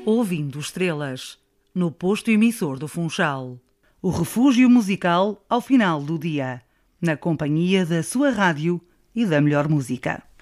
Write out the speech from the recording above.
Ouvindo Estrelas, no posto emissor do Funchal. O refúgio musical ao final do dia, na companhia da sua rádio e da melhor música.